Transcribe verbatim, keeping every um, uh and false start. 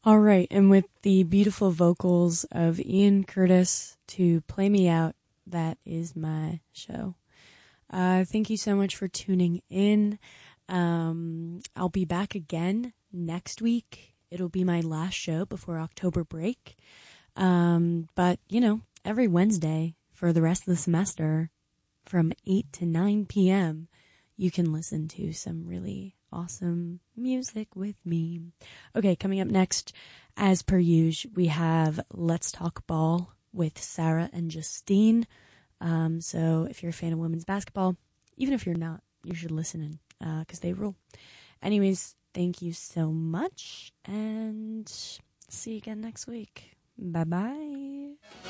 All right, and with the beautiful vocals of Ian Curtis to play me out, that is my show. Uh, thank you so much for tuning in. Um, I'll be back again next week. It'll be my last show before October break. Um, but, you know, every Wednesday for the rest of the semester from eight to nine p.m., you can listen to some really awesome music with me. Okay, coming up next, as per usual, we have Let's Talk Ball with Sarah and Justine. Um, so if you're a fan of women's basketball, even if you're not, you should listen in, because uh, they rule. Anyways, thank you so much, and see you again next week. Bye-bye.